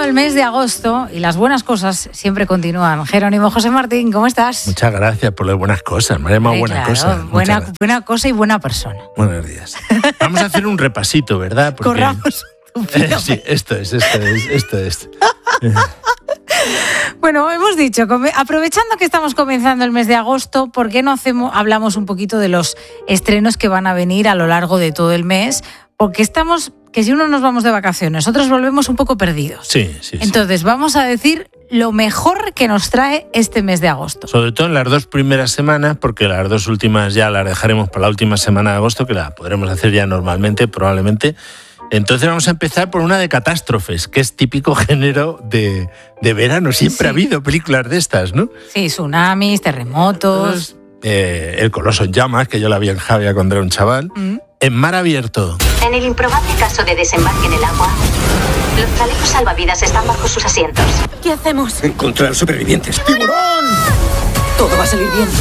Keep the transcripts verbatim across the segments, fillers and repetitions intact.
el mes de agosto y las buenas cosas siempre continúan. Jerónimo José Martín, ¿cómo estás? Muchas gracias por las buenas cosas. Me ha llamado buena claro, cosa. Buena, buena cosa y buena persona. Buenos días. Vamos a hacer un repasito, ¿verdad? Porque, Corramos. Eh, sí, esto es, esto es, esto es. Bueno, hemos dicho, aprovechando que estamos comenzando el mes de agosto, ¿por qué no hacemos, hablamos un poquito de los estrenos que van a venir a lo largo de todo el mes? Porque estamos, que si uno nos vamos de vacaciones, otros volvemos un poco perdidos. Sí, sí. Entonces, sí. vamos a decir lo mejor que nos trae este mes de agosto. Sobre todo en las dos primeras semanas, porque las dos últimas ya las dejaremos para la última semana de agosto, que la podremos hacer ya normalmente, probablemente. Entonces vamos a empezar por una de catástrofes, que es típico género de, de verano. Siempre sí. ha habido películas de estas, ¿no? Sí, tsunamis, terremotos. Eh, el Coloso en llamas, que yo la vi en Javia cuando era un chaval. Mm. En mar abierto. En el improbable caso de desembarque en el agua, los chalecos salvavidas están bajo sus asientos. ¿Qué hacemos? Encontrar supervivientes. ¡Tiburón! Todo va a salir bien.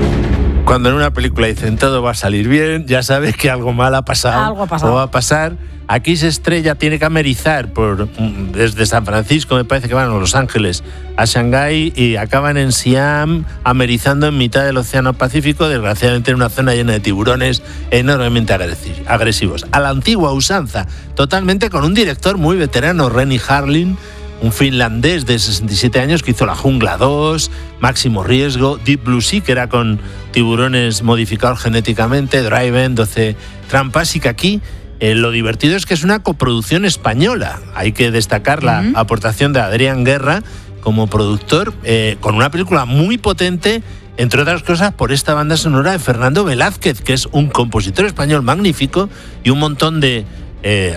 Cuando en una película dicen todo va a salir bien, ya sabes que algo mal ha pasado. Algo ha pasado. O va a pasar. Aquí se estrella, tiene que amerizar por, desde San Francisco, me parece que van a Los Ángeles, a Shanghái y acaban en Siam, amerizando en mitad del Océano Pacífico, desgraciadamente en una zona llena de tiburones enormemente agresivos. A la antigua usanza, totalmente con un director muy veterano, Renny Harlin, un finlandés de sesenta y siete años que hizo La Jungla dos, Máximo Riesgo, Deep Blue Sea, que era con tiburones modificados genéticamente, Driven, doce trampas, y que aquí eh, lo divertido es que es una coproducción española. Hay que destacar la uh-huh. aportación de Adrián Guerra como productor, eh, con una película muy potente, entre otras cosas por esta banda sonora de Fernando Velázquez, que es un compositor español magnífico, y un montón de Eh,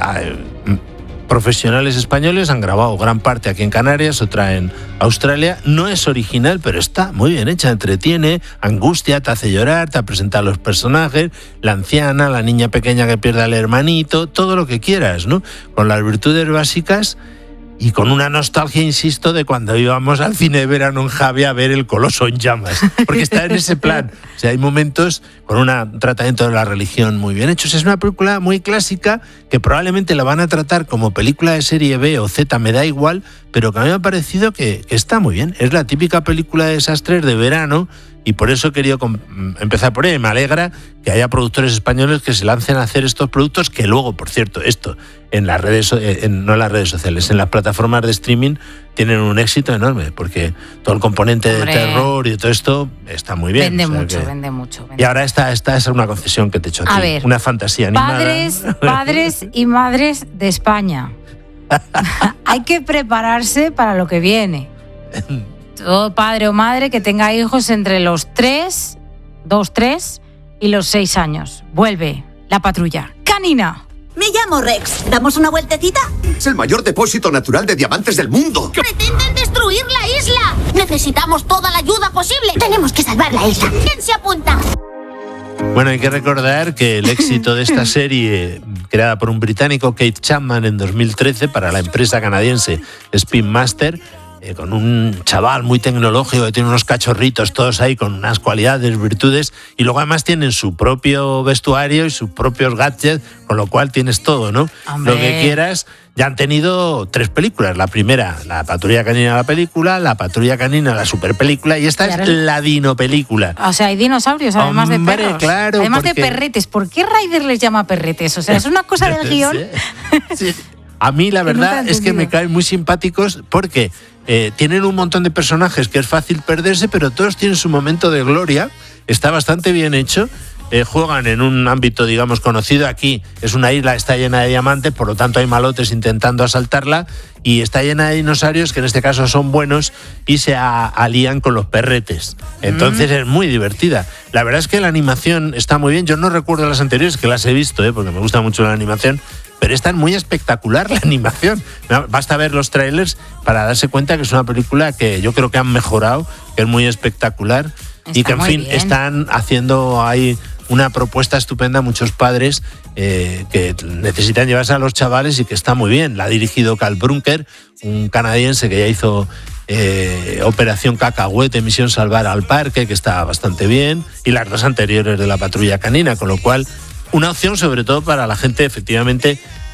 profesionales españoles han grabado gran parte aquí en Canarias, otra en Australia. No es original, pero está muy bien hecha, entretiene, angustia, te hace llorar, te presenta a los personajes, la anciana, la niña pequeña que pierde al hermanito, todo lo que quieras, ¿no? Con las virtudes básicas y con una nostalgia, insisto, de cuando íbamos al cine de verano en Javia a ver El Coloso en llamas, porque está en ese plan. O sea, hay momentos con un tratamiento de la religión muy bien hechos. Es una película muy clásica que probablemente la van a tratar como película de serie B o Z, me da igual, pero que a mí me ha parecido que, que está muy bien. Es la típica película de desastres de verano y por eso he querido empezar por ahí. Me alegra que haya productores españoles que se lancen a hacer estos productos, que luego, por cierto, esto en las redes, en, no en las redes sociales, en las plataformas de streaming tienen un éxito enorme, porque todo el componente Hombre, de terror y todo esto está muy bien. Vende o sea mucho, que... vende mucho. Vende y ahora esta, esta es una concesión que te he hecho a, a ti, ver, una fantasía animada. Padres, padres y madres de España. Hay que prepararse para lo que viene. Todo padre o madre que tenga hijos entre los tres, dos, tres y los seis años. Vuelve La Patrulla Canina. Me llamo Rex. ¿Damos una vueltecita? Es el mayor depósito natural de diamantes del mundo. ¡Pretenden destruir la isla! Necesitamos toda la ayuda posible. Tenemos que salvar la isla. ¿Quién se apunta? Bueno, hay que recordar que el éxito de esta serie, creada por un británico, Keith Chapman, en dos mil trece para la empresa canadiense Spin Master, eh, con un chaval muy tecnológico que tiene unos cachorritos todos ahí con unas cualidades, virtudes, y luego además tienen su propio vestuario y sus propios gadgets, con lo cual tienes todo, ¿no? Hombre. Lo que quieras. Ya han tenido tres películas. La primera, La Patrulla Canina, la película, La Patrulla Canina, la superpelícula, y esta claro. es la dinopelícula. O sea, hay dinosaurios, además Hombre, de perros. Claro, además porque... de perretes. ¿Por qué Ryder les llama perretes? O sea, es una cosa del guión. Sí. Sí. A mí la verdad no es que me caen muy simpáticos porque eh, tienen un montón de personajes que es fácil perderse, pero todos tienen su momento de gloria. Está bastante bien hecho. Eh, juegan en un ámbito, digamos, conocido. Aquí es una isla, está llena de diamantes, por lo tanto hay malotes intentando asaltarla, y está llena de dinosaurios que en este caso son buenos y se a- alían con los perretes. Entonces mm. es muy divertida. La verdad es que la animación está muy bien. Yo no recuerdo las anteriores, que las he visto, ¿eh? porque me gusta mucho la animación, pero está muy espectacular la animación. Basta ver los trailers para darse cuenta que es una película que yo creo que han mejorado, que es muy espectacular. Está y que, en fin, bien. Están haciendo ahí una propuesta estupenda a muchos padres eh, que necesitan llevarse a los chavales y que está muy bien. La ha dirigido Carl Brunker, un canadiense que ya hizo eh, Operación Cacahuete, Misión Salvar al Parque, que está bastante bien, y las dos anteriores de La Patrulla Canina, con lo cual una opción sobre todo para la gente efectivamente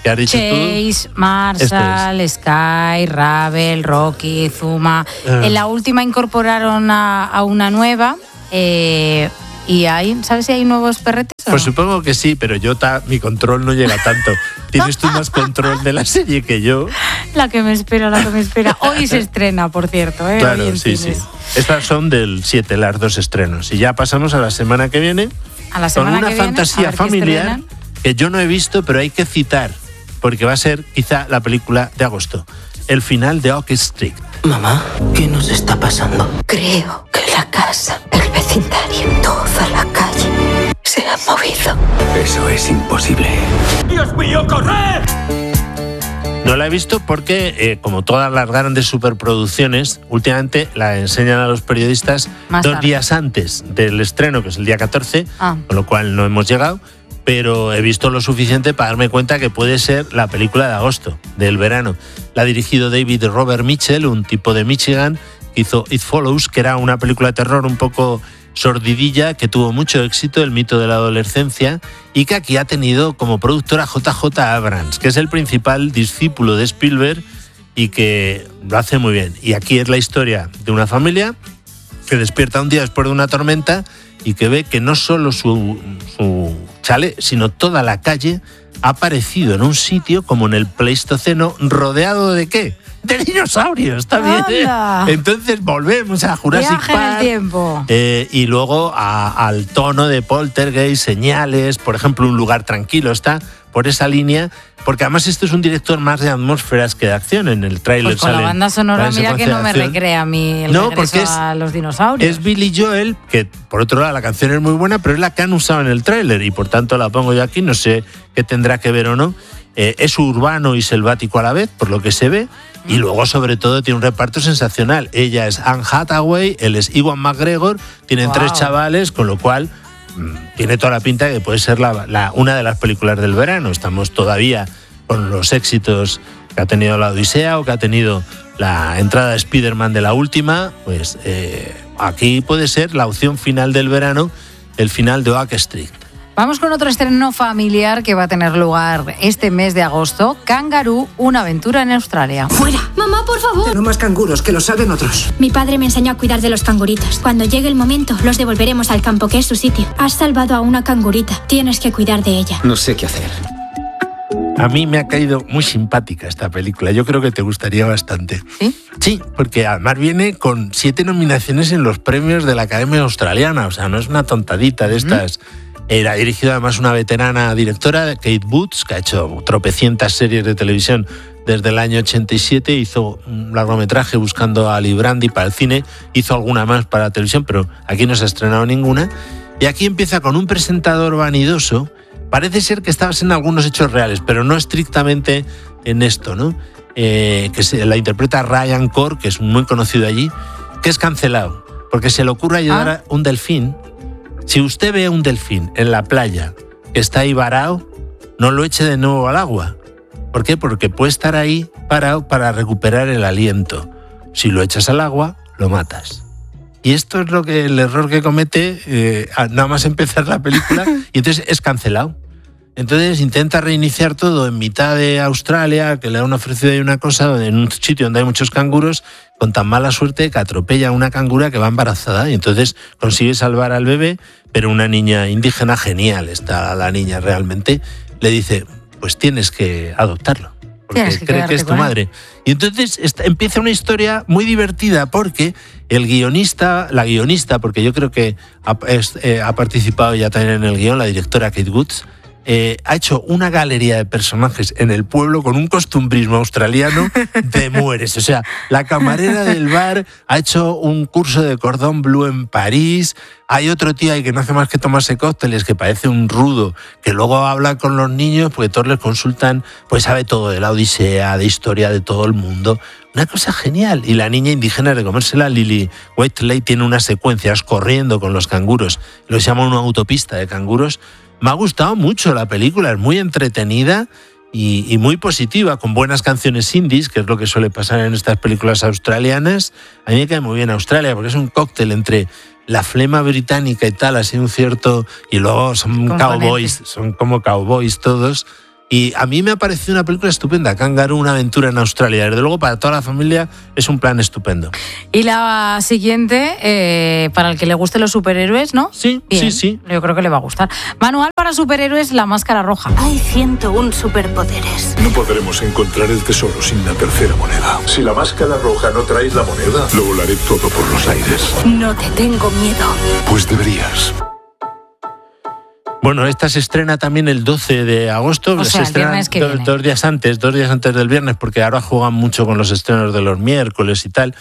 ¿Qué has dicho Chase, tú? Marshall, Sky, Ravel, Rocky, Zuma. Ah. En la última incorporaron a, a una nueva. Eh, y hay, ¿sabes si hay nuevos perretes o Pues no? supongo que sí, pero yo ta, mi control no llega tanto. Tienes tú más control de la serie que yo. La que me espera, la que me espera. Hoy se estrena, por cierto. ¿eh? Hoy Claro, en sí, sí. cines. Estas son del siete, las dos estrenos. Y ya pasamos a la semana que viene A la con semana una que viene, a fantasía ver qué familiar estrenan. que yo no he visto, pero hay que citar, porque va a ser quizá la película de agosto. El final de Oak Street. Mamá, ¿qué nos está pasando? Creo que la casa, el vecindario, toda la calle se ha movido. Eso es imposible. No la he visto porque, eh, como todas las grandes superproducciones, últimamente la enseñan a los periodistas Más dos tarde. días antes del estreno, que es el día catorce, Ah. con lo cual no hemos llegado, pero he visto lo suficiente para darme cuenta que puede ser la película de agosto, del verano. La ha dirigido David Robert Mitchell, un tipo de Michigan, que hizo It Follows, que era una película de terror un poco sordidilla, que tuvo mucho éxito, El mito de la adolescencia, y que aquí ha tenido como productora J J Abrams, que es el principal discípulo de Spielberg y que lo hace muy bien. Y aquí es la historia de una familia que despierta un día después de una tormenta y que ve que no solo su, su chalet, sino toda la calle ha aparecido en un sitio como en el Pleistoceno, rodeado ¿de qué? De dinosaurios, también. ¡Anda! Entonces volvemos a Jurassic Viaje en el Park. tiempo. Eh, y luego a- al tono de Poltergeist, señales, por ejemplo, Un lugar tranquilo, está por esa línea, porque además este es un director más de atmósferas que de acción. En el tráiler Pues con la salen banda sonora, planes mira que secuencia no de me acción. recrea a mí el No, regreso porque es- a los dinosaurios. Es Billy Joel, que por otro lado la canción es muy buena, pero es la que han usado en el tráiler y por tanto la pongo yo aquí, no sé qué tendrá que ver o no. Eh, es urbano y selvático a la vez, por lo que se ve, y luego sobre todo tiene un reparto sensacional. Ella es Anne Hathaway, él es Ewan McGregor, tienen Wow. tres chavales, con lo cual mm, tiene toda la pinta de que puede ser la, la- una de las películas del verano. Estamos todavía con los éxitos que ha tenido la Odisea o que ha tenido la entrada de Spider-Man de la última, pues eh, aquí puede ser la opción final del verano, el final de Oak Street. Vamos con otro estreno familiar que va a tener lugar este mes de agosto. Kangaroo, una aventura en Australia. ¡Fuera! Mamá, por favor. No más canguros, que lo saben otros. Mi padre me enseñó a cuidar de los canguritos. Cuando llegue el momento, los devolveremos al campo, que es su sitio. Has salvado a una cangurita. Tienes que cuidar de ella. No sé qué hacer. A mí me ha caído muy simpática esta película, yo creo que te gustaría bastante. ¿Sí? Sí, porque además viene con siete nominaciones en los premios de la Academia Australiana, o sea, no es una tontadita de estas. Era dirigida además una veterana directora, Kate Boots, que ha hecho tropecientas series de televisión desde el año ochenta y siete, hizo un largometraje buscando a Ali Brandy para el cine, hizo alguna más para la televisión, pero aquí no se ha estrenado ninguna. Y aquí empieza con un presentador vanidoso. Parece ser que está basado en algunos hechos reales, pero no estrictamente en esto, ¿no? Eh, que se, la interpreta Ryan Corr, que es muy conocido allí, que es cancelado, porque se le ocurre ayudar Ah. a un delfín. Si usted ve a un delfín en la playa que está ahí varado, no lo eche de nuevo al agua. ¿Por qué? Porque puede estar ahí parado para recuperar el aliento. Si lo echas al agua, lo matas. Y esto es lo que el error que comete eh, nada más empezar la película, y entonces es cancelado. Entonces intenta reiniciar todo en mitad de Australia, que le han ofrecido ahí una cosa, en un sitio donde hay muchos canguros, con tan mala suerte que atropella a una cangura que va embarazada y entonces consigue salvar al bebé, pero una niña indígena, genial está la niña realmente, le dice, pues tienes que adoptarlo, porque Tienes que cree quedarte que es tu con él. madre. Y entonces esta- empieza una historia muy divertida porque el guionista, la guionista, porque yo creo que ha, es- eh, ha participado ya también en el guión, la directora Kate Woods, eh, ha hecho una galería de personajes en el pueblo con un costumbrismo australiano de mueres. O sea, la camarera del bar ha hecho un curso de cordón bleu en París. Hay otro tío ahí que no hace más que tomarse cócteles, que parece un rudo, que luego habla con los niños porque todos les consultan, pues sabe todo de la Odisea, de historia de todo el mundo. Una cosa genial. Y la niña indígena de comérsela, Lily Whiteley, tiene unas secuencias corriendo con los canguros. Lo llama una autopista de canguros. Me ha gustado mucho la película, es muy entretenida y, y muy positiva, con buenas canciones indies, que es lo que suele pasar en estas películas australianas. A mí me cae muy bien Australia, porque es un cóctel entre la flema británica y tal, así un cierto... Y luego son Componente. cowboys, son como cowboys todos. Y a mí me ha parecido una película estupenda, Kangaroo, una aventura en Australia. Desde luego, para toda la familia es un plan estupendo. Y la siguiente, eh, para el que le gusten los superhéroes, ¿no? Sí, Bien, sí, sí. Yo creo que le va a gustar. Manual para superhéroes, La Máscara Roja. Hay ciento uno superpoderes. No podremos encontrar el tesoro sin la tercera moneda. Si la máscara roja no traes la moneda, lo volaré todo por los aires. No te tengo miedo. Pues deberías. Bueno, esta se estrena también el doce de agosto. O sea, se el estrena viernes que do, viene. dos días antes, dos días antes del viernes, porque ahora juegan mucho con los estrenos de los miércoles y tal.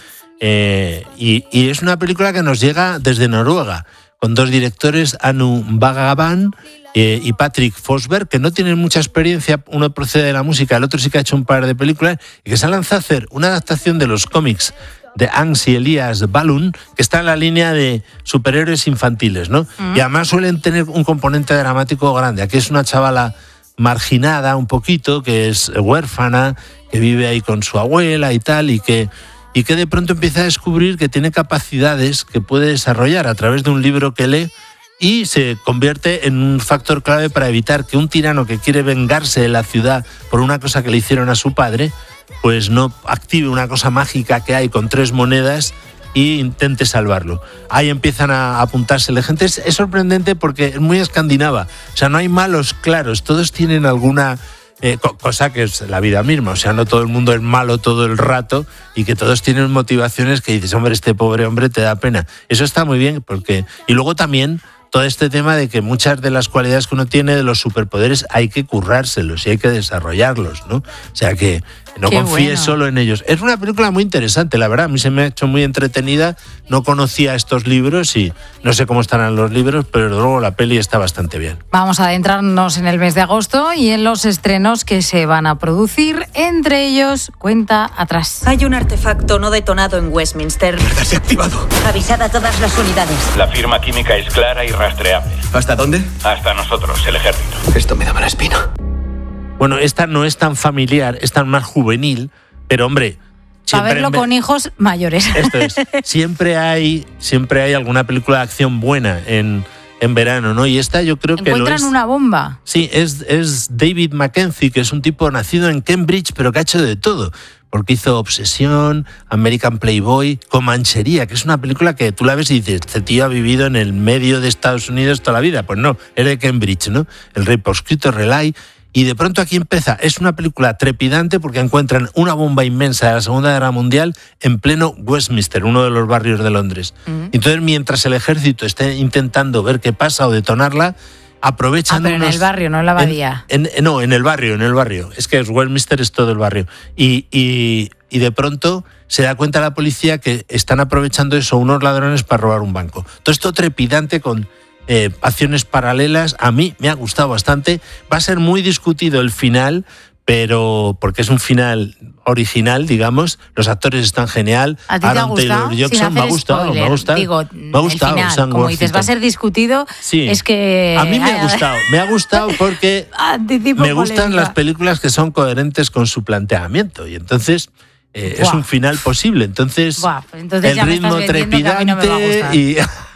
Eh, y, y es una película que nos llega desde Noruega, con dos directores, Anu Bagaban eh, y Patrick Forsberg, que no tienen mucha experiencia. Uno procede de la música, el otro sí que ha hecho un par de películas, y que se han lanzado a hacer una adaptación de los cómics de Hans y Elias Ballon, que está en la línea de superhéroes infantiles, ¿no? Mm. Y además suelen tener un componente dramático grande. Aquí es una chavala marginada un poquito, que es huérfana, que vive ahí con su abuela y tal, y que, y que de pronto empieza a descubrir que tiene capacidades que puede desarrollar a través de un libro que lee, y se convierte en un factor clave para evitar que un tirano que quiere vengarse de la ciudad por una cosa que le hicieron a su padre, pues no active una cosa mágica que hay con tres monedas e intente salvarlo. Ahí empiezan a apuntarse la gente. Es, es sorprendente porque es muy escandinava. O sea, no hay malos claros. Todos tienen alguna eh, co- cosa que es la vida misma. O sea, no todo el mundo es malo todo el rato y que todos tienen motivaciones que dices, hombre, este pobre hombre te da pena. Eso está muy bien porque... Y luego también todo este tema de que muchas de las cualidades que uno tiene de los superpoderes hay que currárselos y hay que desarrollarlos, ¿no? O sea que no Qué confíes bueno. solo en ellos. Es una película muy interesante, la verdad. A mí se me ha hecho muy entretenida. No conocía estos libros y no sé cómo estarán los libros, pero luego la peli está bastante bien. Vamos a adentrarnos en el mes de agosto y en los estrenos que se van a producir. Entre ellos, cuenta atrás. Hay un artefacto no detonado en Westminster. Se ha activado. Avisad a todas las unidades. La firma química es clara y rastreable. ¿Hasta dónde? Hasta nosotros, el ejército. Esto me da mala espina. Bueno, esta no es tan familiar, es tan más juvenil, pero hombre... Para verlo en- con hijos mayores. Esto es, siempre hay, siempre hay alguna película de acción buena en, en verano, ¿no? Y esta yo creo que lo Encuentran es. una bomba. Sí, es, es David Mackenzie, que es un tipo nacido en Cambridge, pero que ha hecho de todo. Porque hizo Obsesión, American Playboy, Comanchería, que es una película que tú la ves y dices, este tío ha vivido en el medio de Estados Unidos toda la vida. Pues no, es de Cambridge, ¿no? El rey proscrito, Relay. Y de pronto aquí empieza, es una película trepidante porque encuentran una bomba inmensa de la Segunda Guerra Mundial en pleno Westminster, uno de los barrios de Londres. Mm. Entonces, mientras el ejército esté intentando ver qué pasa o detonarla, aprovechan Ah, pero unos... en el barrio, no en la abadía. En, en, no, en el barrio, en el barrio. Es que Westminster es todo el barrio. Y, y, y de pronto se da cuenta la policía que están aprovechando eso unos ladrones para robar un banco. Todo esto trepidante con... Eh, acciones paralelas, a mí me ha gustado bastante. Va a ser muy discutido el final, pero porque es un final original, digamos, los actores están genial. ¿A ti te ha Aaron gustado? Taylor Johnson, Sin me ha hacer gustado, spoiler. me ha gustado. Digo, me ha gustado, el final, Sam como dices, va a Worthington. ser discutido, Sí. es que... A mí me ha gustado, me ha gustado porque Anticipo me gustan polémica. las películas que son coherentes con su planteamiento y entonces eh, es Buah. un final posible. Entonces, Buah, pues entonces el ya me estás ritmo vendiendo que a mí no me va a trepidante gustar. y...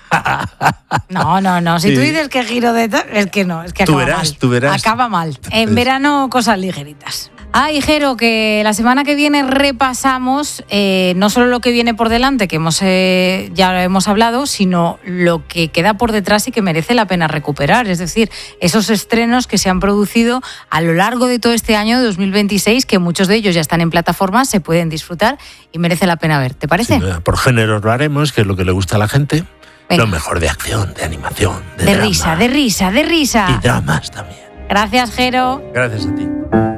No, no, no. Si Sí. tú dices que giro de... to- Es que no, es que Tú acaba verás, mal. tú verás. Acaba mal. En verano, cosas ligeritas. Ay, Jero, que la semana que viene repasamos eh, no solo lo que viene por delante, que hemos eh, ya hemos hablado, sino lo que queda por detrás y que merece la pena recuperar. Es decir, esos estrenos que se han producido a lo largo de todo este año de dos mil veintiséis, que muchos de ellos ya están en plataformas, se pueden disfrutar y merece la pena ver. ¿Te parece? Sí, por géneros lo haremos, que es lo que le gusta a la gente. Venga. Lo mejor de acción, de animación, de, De drama. risa, de risa, de risa. Y dramas también. Gracias, Jero. Gracias a ti.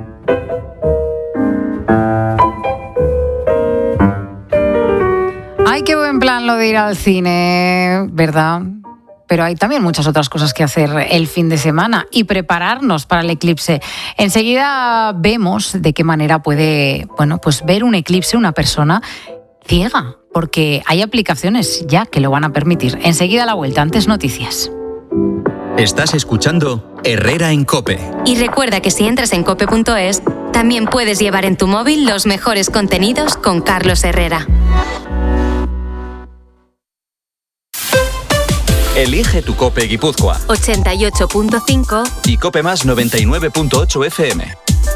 Ay, qué buen plan lo de ir al cine, ¿verdad? Pero hay también muchas otras cosas que hacer el fin de semana y prepararnos para el eclipse. Enseguida vemos de qué manera puede, bueno, pues ver un eclipse una persona ciega, porque hay aplicaciones ya que lo van a permitir. Enseguida a la vuelta, antes noticias. Estás escuchando Herrera en COPE. Y recuerda que si entras en cope punto es, también puedes llevar en tu móvil los mejores contenidos con Carlos Herrera. Elige tu COPE Guipúzcoa. ochenta y ocho punto cinco Y COPE Más noventa y nueve punto ocho F M.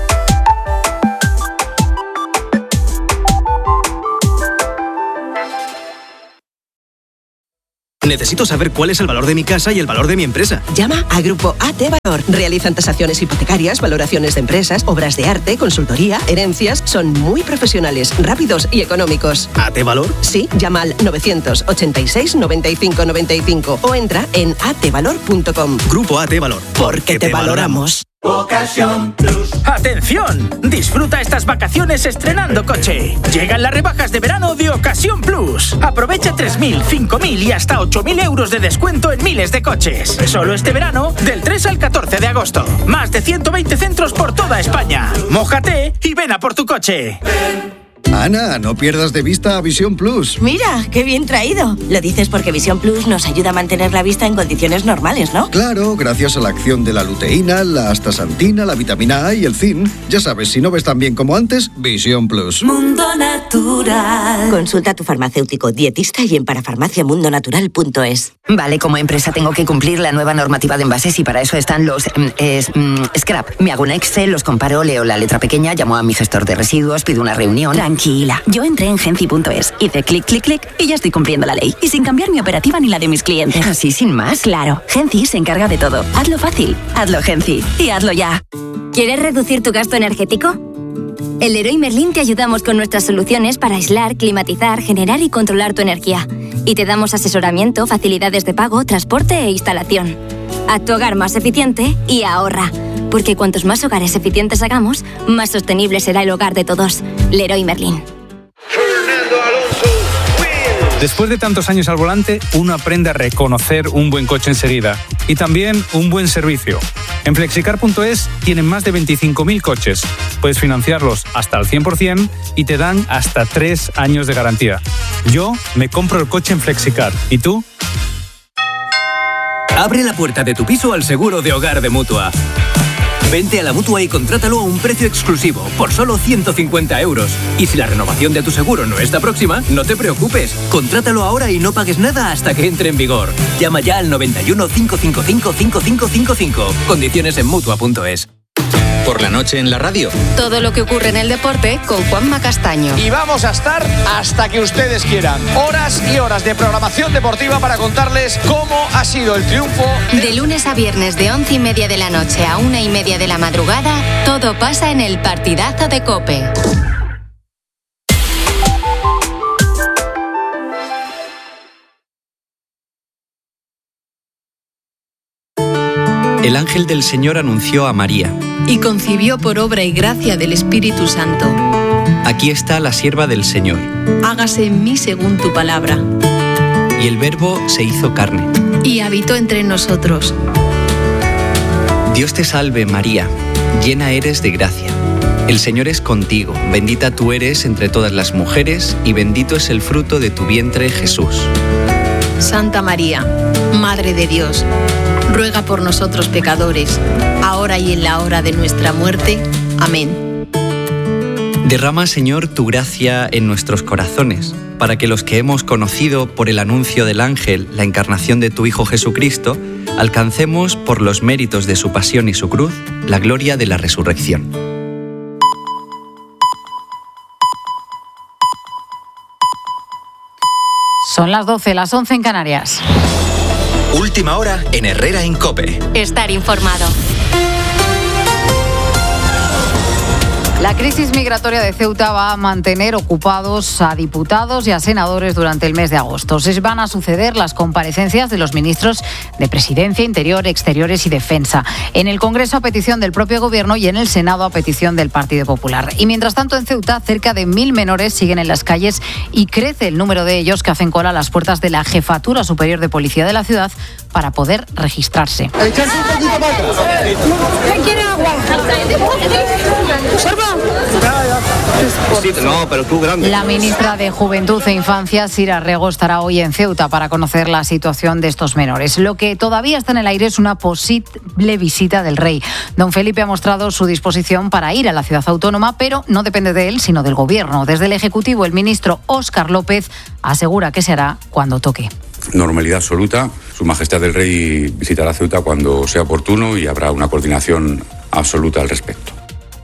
Necesito saber cuál es el valor de mi casa y el valor de mi empresa. Llama a Grupo A T Valor. Realizan tasaciones hipotecarias, valoraciones de empresas, obras de arte, consultoría, herencias. Son muy profesionales, rápidos y económicos. ¿A T Valor? Sí, llama al novecientos ochenta y seis noventa y cinco noventa y cinco o entra en a t valor punto com. Grupo A T Valor. Porque te, te valoramos. Ocasión Plus. ¡Atención! Disfruta estas vacaciones estrenando coche. Llegan las rebajas de verano de Ocasión Plus. Aprovecha tres mil, cinco mil y hasta ocho mil euros de descuento en miles de coches. Solo este verano, del tres al catorce de agosto. Más de ciento veinte centros por toda España. Mójate y ven a por tu coche. Ana, no pierdas de vista a Visión Plus. Mira, qué bien traído. Lo dices porque Visión Plus nos ayuda a mantener la vista en condiciones normales, ¿no? Claro, gracias a la acción de la luteína, la astaxantina, la vitamina A y el zinc. Ya sabes, si no ves tan bien como antes, Visión Plus. Mundo Natural. Consulta a tu farmacéutico, dietista y en parafarmacia mundo natural punto es. Vale, como empresa tengo que cumplir la nueva normativa de envases y para eso están los eh, mm, scrap. Me hago un Excel, los comparo, leo la letra pequeña, llamo a mi gestor de residuos, pido una reunión. Tranquila, yo entré en Genci punto es, hice clic, clic, clic y ya estoy cumpliendo la ley. Y sin cambiar mi operativa ni la de mis clientes. Así, sin más. Claro, Genci se encarga de todo. Hazlo fácil, hazlo Genci y hazlo ya. ¿Quieres reducir tu gasto energético? En Leroy Merlin te ayudamos con nuestras soluciones para aislar, climatizar, generar y controlar tu energía. Y te damos asesoramiento, facilidades de pago, transporte e instalación. Haz tu hogar más eficiente y ahorra. Porque cuantos más hogares eficientes hagamos, más sostenible será el hogar de todos. Leroy Merlin. Después de tantos años al volante, uno aprende a reconocer un buen coche enseguida y también un buen servicio. En flexicar punto es tienen más de veinticinco mil coches. Puedes financiarlos hasta al cien por ciento y te dan hasta tres años de garantía. Yo me compro el coche en Flexicar. ¿Y tú? Abre la puerta de tu piso al seguro de hogar de Mutua. Vente a la Mutua y contrátalo a un precio exclusivo, por solo ciento cincuenta euros. Y si la renovación de tu seguro no está próxima, no te preocupes. Contrátalo ahora y no pagues nada hasta que entre en vigor. Llama ya al noventa y uno, cinco cinco cinco, cinco cinco cinco cinco. Condiciones en Mutua punto es. Por la noche en la radio. Todo lo que ocurre en el deporte con Juanma Castaño. Y vamos a estar hasta que ustedes quieran. Horas y horas de programación deportiva para contarles cómo ha sido el triunfo. De lunes a viernes de once y media de la noche a una y media de la madrugada, todo pasa en el partidazo de COPE. El ángel del Señor anunció a María. Y concibió por obra y gracia del Espíritu Santo. Aquí está la sierva del Señor. Hágase en mí según tu palabra. Y el Verbo se hizo carne. Y habitó entre nosotros. Dios te salve, María, llena eres de gracia. El Señor es contigo, bendita tú eres entre todas las mujeres, y bendito es el fruto de tu vientre, Jesús. Santa María, Madre de Dios, ruega por nosotros pecadores, ahora y en la hora de nuestra muerte. Amén. Derrama, Señor, tu gracia en nuestros corazones, para que los que hemos conocido por el anuncio del ángel la encarnación de tu Hijo Jesucristo, alcancemos, por los méritos de su pasión y su cruz, la gloria de la resurrección. Son las doce, las once en Canarias. Última hora en Herrera en COPE. Estar informado. La crisis migratoria de Ceuta va a mantener ocupados a diputados y a senadores durante el mes de agosto. Se van a suceder las comparecencias de los ministros de Presidencia, Interior, Exteriores y Defensa. En el Congreso a petición del propio Gobierno y en el Senado a petición del Partido Popular. Y mientras tanto en Ceuta cerca de mil menores siguen en las calles y crece el número de ellos que hacen cola a las puertas de la Jefatura Superior de Policía de la ciudad para poder registrarse. ¿Quiere agua? No, pero tú grande. La ministra de Juventud e Infancia, Sira Rego, estará hoy en Ceuta para conocer la situación de estos menores. Lo que todavía está en el aire es una posible visita del rey. Don Felipe ha mostrado su disposición para ir a la ciudad autónoma, pero no depende de él, sino del Gobierno. Desde el Ejecutivo, el ministro Óscar López asegura que se hará cuando toque. Normalidad absoluta. Su Majestad el Rey visitará Ceuta cuando sea oportuno y habrá una coordinación absoluta al respecto.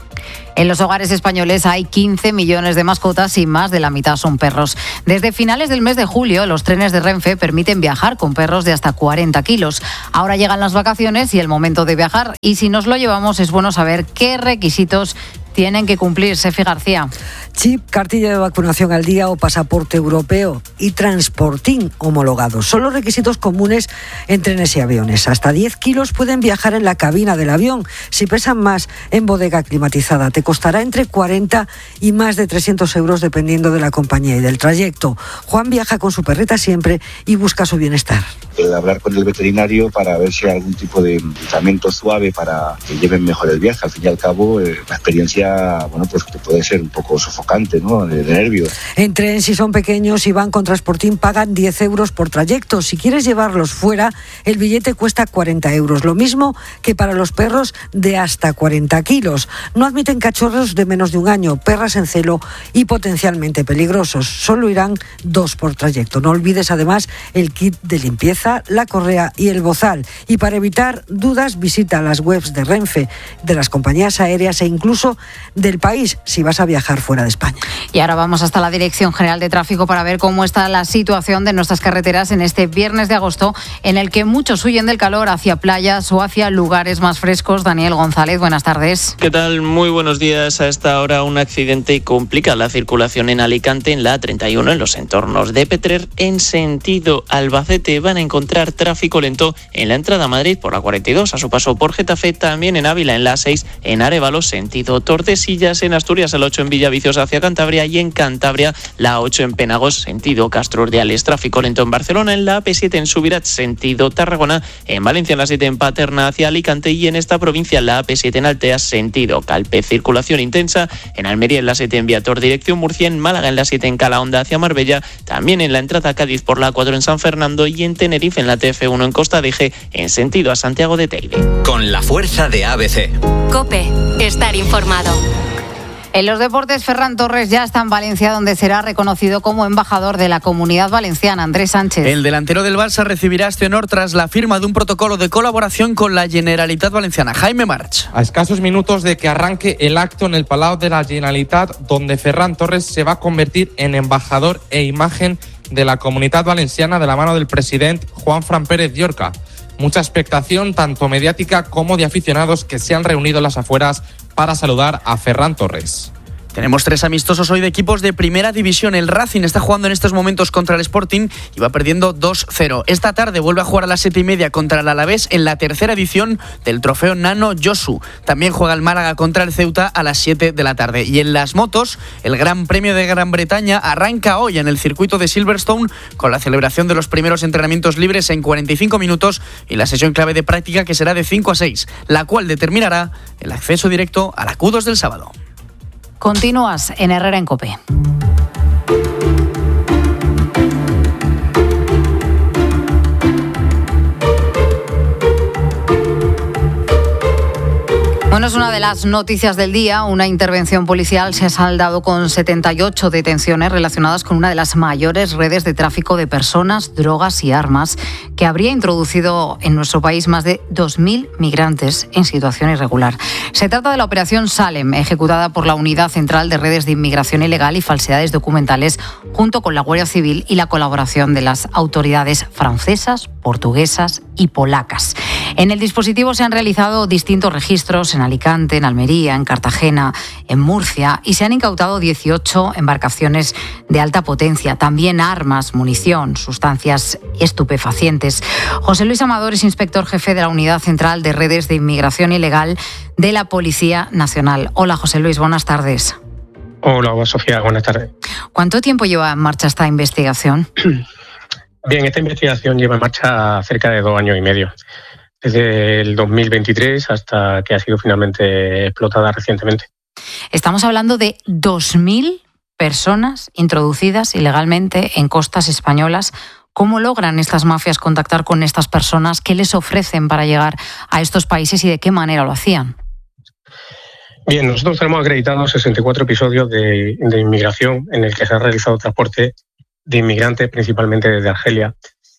En los hogares españoles hay quince millones de mascotas y más de la mitad son perros. Desde finales del mes de julio, los trenes de Renfe permiten viajar con perros de hasta cuarenta kilos. Ahora llegan las vacaciones y el momento de viajar. Y si nos lo llevamos, es bueno saber qué requisitos tienen que cumplir. Sefi García. Chip, cartilla de vacunación al día o pasaporte europeo y transportín homologado. Son los requisitos comunes en trenes y aviones. Hasta diez kilos pueden viajar en la cabina del avión. Si pesan más, en bodega climatizada. Te costará entre cuarenta y más de trescientos euros dependiendo de la compañía y del trayecto. Juan viaja con su perreta siempre y busca su bienestar. El hablar con el veterinario para ver si hay algún tipo de medicamento suave para que lleven mejor el viaje. Al fin y al cabo, eh, la experiencia, bueno, pues que puede ser un poco sofocante, ¿no? De, de nervios. En tren, si son pequeños y van con transportín, pagan diez euros por trayecto. Si quieres llevarlos fuera, el billete cuesta cuarenta euros. Lo mismo que para los perros de hasta cuarenta kilos. No admiten cachorros de menos de un año, perras en celo y potencialmente peligrosos. Solo irán dos por trayecto. No olvides además el kit de limpieza, la correa y el bozal. Y para evitar dudas, visita las webs de Renfe, de las compañías aéreas e incluso del país si vas a viajar fuera de España. Y ahora vamos hasta la Dirección General de Tráfico para ver cómo está la situación de nuestras carreteras en este viernes de agosto, en el que muchos huyen del calor hacia playas o hacia lugares más frescos. Daniel González, buenas tardes. ¿Qué tal? Muy buenos días. A esta hora un accidente complica la circulación en Alicante, en la A treinta y uno, en los entornos de Petrer, en sentido Albacete. Van a encontrar tráfico lento en la entrada a Madrid por la cuarenta y dos, a su paso por Getafe, también en Ávila en la A seis, en Arévalo, sentido Tordesillas, en Asturias el ocho en Villaviciosa hacia Cantabria y en Cantabria la A ocho en Penagos, sentido Castro Urdiales. Tráfico lento en Barcelona, en la A P siete en Subirats, sentido Tarragona, en Valencia en la siete en Paterna hacia Alicante y en esta provincia la A P siete en Altea, sentido Calpe. Circulación intensa en Almería en la siete en Viator, dirección Murcia, en Málaga en la siete en Calahonda hacia Marbella, también en la entrada a Cádiz por la cuatro en San Fernando y en Tenerife en la T F uno en Costa de G, en sentido a Santiago de Teide. Con la fuerza de A B C. COPE, estar informado. En los deportes, Ferran Torres ya está en Valencia, donde será reconocido como embajador de la Comunidad Valenciana. Andrés Sánchez. El delantero del Barça recibirá este honor tras la firma de un protocolo de colaboración con la Generalitat Valenciana. Jaime March. A escasos minutos de que arranque el acto en el Palau de la Generalitat, donde Ferran Torres se va a convertir en embajador e imagen de la Comunitat Valenciana de la mano del presidente Juanfran Pérez Llorca. Mucha expectación, tanto mediática como de aficionados que se han reunido en las afueras para saludar a Ferran Torres. Tenemos tres amistosos hoy de equipos de primera división. El Racing está jugando en estos momentos contra el Sporting y va perdiendo dos cero. Esta tarde vuelve a jugar a las siete y media contra el Alavés en la tercera edición del trofeo Nano Josu. También juega el Málaga contra el Ceuta a las siete de la tarde. Y en las motos, el Gran Premio de Gran Bretaña arranca hoy en el circuito de Silverstone con la celebración de los primeros entrenamientos libres en cuarenta y cinco minutos y la sesión clave de práctica que será de cinco a seis, la cual determinará el acceso directo a la Q dos del sábado. Continúas en Herrera en COPE. Bueno, es una de las noticias del día. Una intervención policial se ha saldado con setenta y ocho detenciones relacionadas con una de las mayores redes de tráfico de personas, drogas y armas que habría introducido en nuestro país más de dos mil migrantes en situación irregular. Se trata de la Operación Salem, ejecutada por la Unidad Central de Redes de Inmigración Ilegal y Falsedades Documentales, junto con la Guardia Civil y la colaboración de las autoridades francesas, portuguesas y polacas. En el dispositivo se han realizado distintos registros en Alicante, en Almería, en Cartagena, en Murcia y se han incautado dieciocho embarcaciones de alta potencia, también armas, munición, sustancias estupefacientes. José Luis Amador es inspector jefe de la Unidad Central de Redes de Inmigración Ilegal de la Policía Nacional. Hola José Luis, buenas tardes. Hola Sofía, buenas tardes. ¿Cuánto tiempo lleva en marcha esta investigación? Bien, esta investigación lleva en marcha cerca de dos años y medio. Desde el dos mil veintitrés hasta que ha sido finalmente explotada recientemente. Estamos hablando de dos mil personas introducidas ilegalmente en costas españolas. ¿Cómo logran estas mafias contactar con estas personas? ¿Qué les ofrecen para llegar a estos países y de qué manera lo hacían? Bien, nosotros tenemos acreditados sesenta y cuatro episodios de, de inmigración en el que se ha realizado transporte de inmigrantes, principalmente desde Argelia.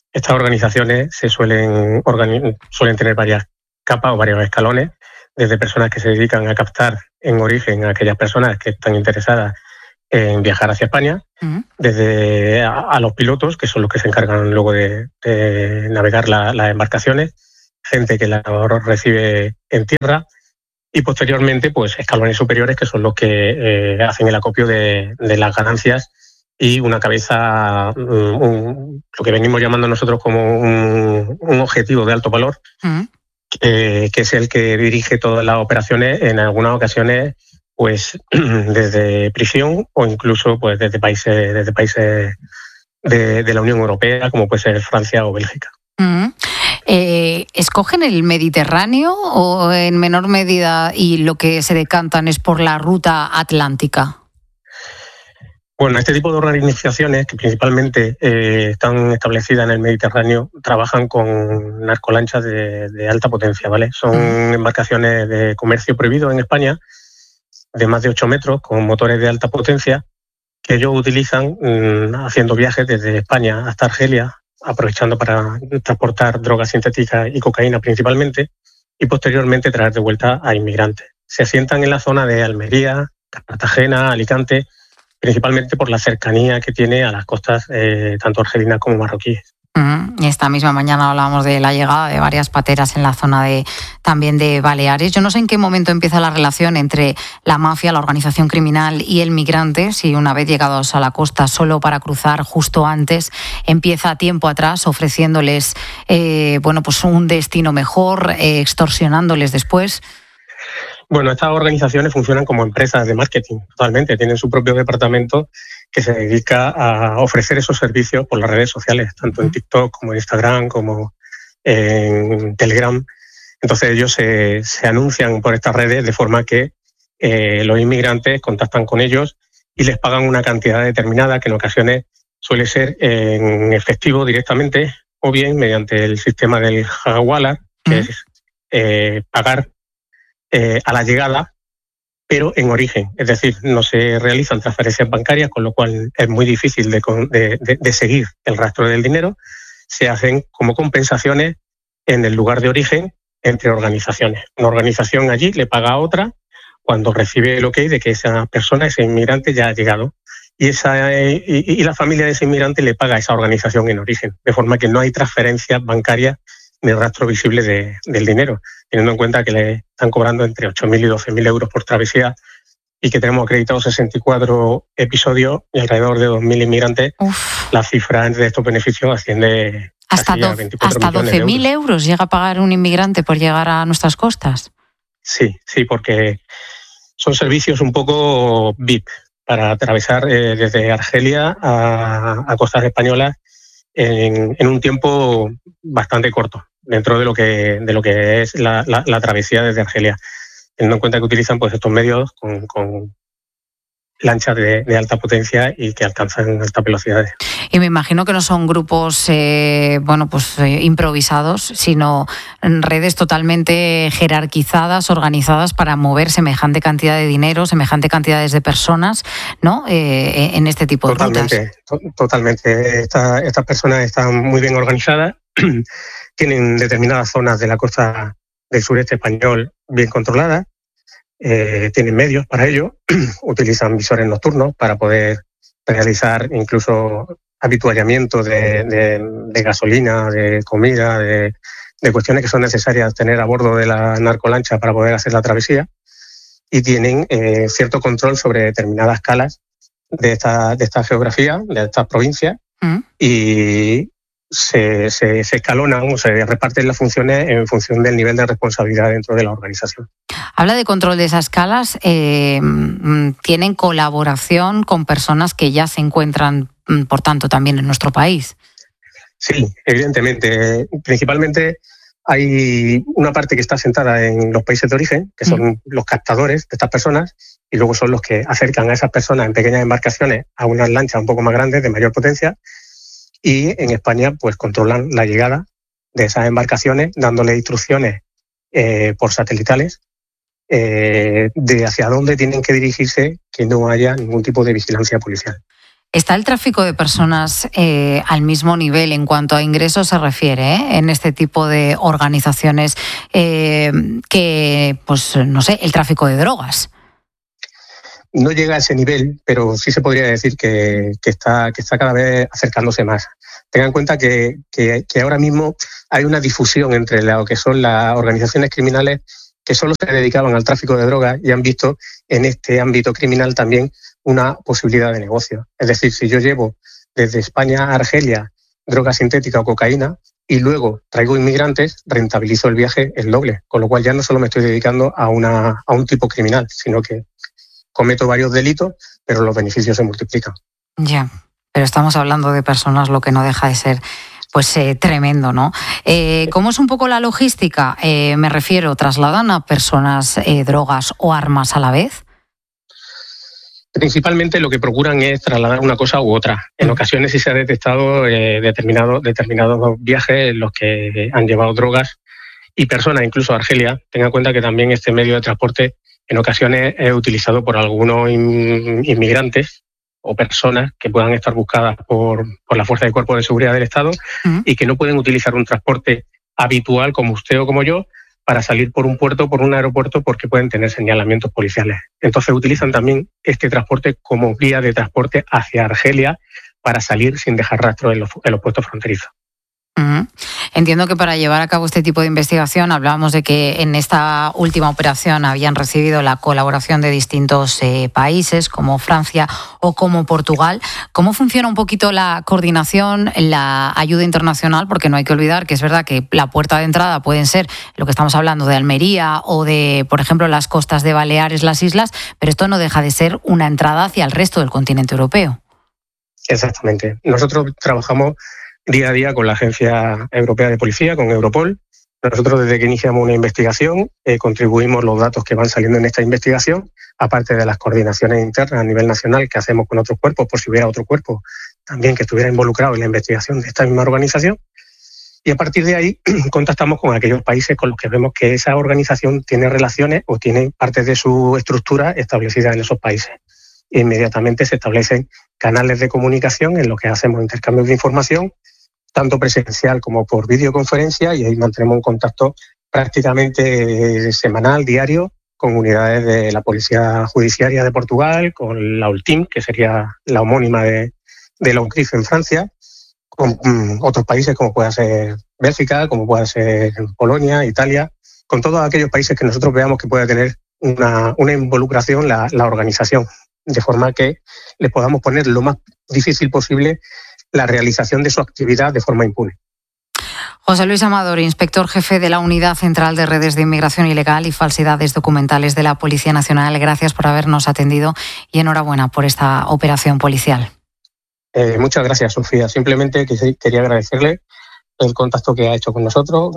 Estas organizaciones se suelen, organi- suelen tener varias capas o varios escalones, desde personas que se dedican a captar en origen a aquellas personas que están interesadas en viajar hacia España, uh-huh. desde a, a los pilotos, que son los que se encargan luego de, de navegar la, las embarcaciones, gente que la recibe en tierra, y posteriormente pues escalones superiores, que son los que eh, hacen el acopio de, de las ganancias, y una cabeza, un, un, lo que venimos llamando nosotros como un, un objetivo de alto valor, uh-huh. que, que es el que dirige todas las operaciones, en algunas ocasiones pues desde prisión o incluso pues desde países, desde países de, de la Unión Europea, como puede ser Francia o Bélgica. Uh-huh. Eh, ¿Escogen el Mediterráneo o en menor medida y lo que se decantan es por la ruta atlántica? Bueno, este tipo de organizaciones, que principalmente eh, están establecidas en el Mediterráneo, trabajan con narcolanchas de, de alta potencia, ¿vale? Son uh-huh. embarcaciones de comercio prohibido en España, de más de ocho metros, con motores de alta potencia, que ellos utilizan mmm, haciendo viajes desde España hasta Argelia, aprovechando para transportar drogas sintéticas y cocaína principalmente, y posteriormente traer de vuelta a inmigrantes. Se asientan en la zona de Almería, Cartagena, Alicante, principalmente por la cercanía que tiene a las costas eh, tanto argelinas como marroquíes. Uh-huh. Esta misma mañana hablábamos de la llegada de varias pateras en la zona de también de Baleares. Yo no sé en qué momento empieza la relación entre la mafia, la organización criminal y el migrante, si una vez llegados a la costa solo para cruzar justo antes, empieza tiempo atrás ofreciéndoles eh, bueno, pues un destino mejor, eh, extorsionándoles después. Bueno, estas organizaciones funcionan como empresas de marketing, totalmente. Tienen su propio departamento que se dedica a ofrecer esos servicios por las redes sociales, tanto en TikTok como en Instagram, como en Telegram. Entonces ellos se, se anuncian por estas redes de forma que eh, los inmigrantes contactan con ellos y les pagan una cantidad determinada, que en ocasiones suele ser en efectivo directamente o bien mediante el sistema del Hawala, que uh-huh. es eh, pagar Eh, a la llegada, pero en origen. Es decir, no se realizan transferencias bancarias, con lo cual es muy difícil de, de, de seguir el rastro del dinero. Se hacen como compensaciones en el lugar de origen entre organizaciones. Una organización allí le paga a otra cuando recibe el ok de que esa persona, ese inmigrante, ya ha llegado. Y, esa, y, y la familia de ese inmigrante le paga a esa organización en origen, de forma que no hay transferencias bancarias ni rastro visible de, del dinero, teniendo en cuenta que le están cobrando entre ocho mil y doce mil euros por travesía y que tenemos acreditados sesenta y cuatro episodios y alrededor de dos mil inmigrantes. Uf. La cifra de estos beneficios asciende hasta, do- hasta doce mil euros llega a pagar un inmigrante por llegar a nuestras costas. Sí, sí, porque son servicios un poco V I P para atravesar eh, desde Argelia a, a costas españolas en, en un tiempo bastante corto, dentro de lo que de lo que es la, la, la travesía desde Argelia, teniendo en cuenta que utilizan pues estos medios con, con lanchas de, de alta potencia y que alcanzan altas velocidades. Y me imagino que no son grupos eh, bueno pues eh, improvisados, sino redes totalmente jerarquizadas, organizadas para mover semejante cantidad de dinero, semejante cantidades de personas, ¿no? Eh, en este tipo de totalmente, rutas. To- totalmente. Esta, estas personas están muy bien organizadas, tienen determinadas zonas de la costa del sureste español bien controladas. Eh, tienen medios para ello, utilizan visores nocturnos para poder realizar incluso habituallamiento de, de, de gasolina, de comida, de, de cuestiones que son necesarias tener a bordo de la narcolancha para poder hacer la travesía, y tienen eh, cierto control sobre determinadas calas de esta, de esta geografía, de estas provincias, ¿Mm? y se, se, se escalonan o se reparten las funciones en función del nivel de responsabilidad dentro de la organización. Habla de control de esas escalas. Eh, ¿Tienen colaboración con personas que ya se encuentran, por tanto, también en nuestro país? Sí, evidentemente. Principalmente hay una parte que está asentada en los países de origen, que son mm. los captadores de estas personas, y luego son los que acercan a esas personas en pequeñas embarcaciones a unas lanchas un poco más grandes, de mayor potencia, y en España pues controlan la llegada de esas embarcaciones, dándole instrucciones eh, por satelitales eh, de hacia dónde tienen que dirigirse, que no haya ningún tipo de vigilancia policial. ¿Está el tráfico de personas eh, al mismo nivel en cuanto a ingresos se refiere, ¿eh? en este tipo de organizaciones eh, que, pues, no sé, el tráfico de drogas? No llega a ese nivel, pero sí se podría decir que, que, está, que está cada vez acercándose más. Tengan en cuenta que, que, que ahora mismo hay una difusión entre lo que son las organizaciones criminales que solo se dedicaban al tráfico de drogas y han visto en este ámbito criminal también una posibilidad de negocio. Es decir, si yo llevo desde España a Argelia droga sintética o cocaína y luego traigo inmigrantes, rentabilizo el viaje el doble, con lo cual ya no solo me estoy dedicando a, una, a un tipo criminal, sino que cometo varios delitos, pero los beneficios se multiplican. Ya, pero estamos hablando de personas, lo que no deja de ser pues eh, tremendo, ¿no? Eh, ¿Cómo es un poco la logística? Eh, me refiero, ¿trasladan a personas eh, drogas o armas a la vez? Principalmente lo que procuran es trasladar una cosa u otra. En ocasiones sí se ha detectado eh, determinado, determinados viajes en los que han llevado drogas y personas, incluso a Argelia. Tenga en cuenta que también este medio de transporte en ocasiones es utilizado por algunos in, inmigrantes o personas que puedan estar buscadas por, por la Fuerza de Cuerpos de Seguridad del Estado uh-huh. y que no pueden utilizar un transporte habitual como usted o como yo para salir por un puerto, por un aeropuerto, porque pueden tener señalamientos policiales. Entonces utilizan también este transporte como vía de transporte hacia Argelia para salir sin dejar rastro en los, en los puestos fronterizos. Uh-huh. Entiendo que para llevar a cabo este tipo de investigación hablábamos de que en esta última operación habían recibido la colaboración de distintos eh, países como Francia o como Portugal. ¿Cómo funciona un poquito la coordinación, la ayuda internacional? Porque no hay que olvidar que es verdad que la puerta de entrada pueden ser lo que estamos hablando de Almería o de, por ejemplo, las costas de Baleares, las islas, pero esto no deja de ser una entrada hacia el resto del continente europeo. Exactamente. Nosotros trabajamos día a día con la Agencia Europea de Policía, con Europol. Nosotros desde que iniciamos una investigación eh, contribuimos los datos que van saliendo en esta investigación, aparte de las coordinaciones internas a nivel nacional que hacemos con otros cuerpos, por si hubiera otro cuerpo también que estuviera involucrado en la investigación de esta misma organización. Y a partir de ahí contactamos con aquellos países con los que vemos que esa organización tiene relaciones o tiene parte de su estructura establecida en esos países. E inmediatamente se establecen canales de comunicación en los que hacemos intercambios de información, tanto presencial como por videoconferencia, y ahí mantenemos un contacto prácticamente semanal, diario, con unidades de la Policía Judiciaria de Portugal, con la ULTIM, que sería la homónima de, de la UNCRIF en Francia, con um, otros países como pueda ser Bélgica, como pueda ser Polonia, Italia, con todos aquellos países que nosotros veamos que pueda tener una, una involucración la, la organización, de forma que le podamos poner lo más difícil posible la realización de su actividad de forma impune. José Luis Amador, inspector jefe de la Unidad Central de Redes de Inmigración Ilegal y Falsedades Documentales de la Policía Nacional. Gracias por habernos atendido y enhorabuena por esta operación policial. Eh, muchas gracias, Sofía. Simplemente quería agradecerle el contacto que ha hecho con nosotros,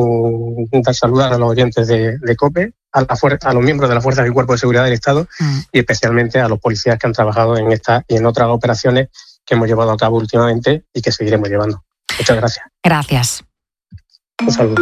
um, dar saludar a los oyentes de, de COPE, a, la fuer- a los miembros de la Fuerza del Cuerpo de Seguridad del Estado mm. y especialmente a los policías que han trabajado en esta y en otras operaciones que hemos llevado a cabo últimamente y que seguiremos llevando. Muchas gracias. Gracias. Un saludo.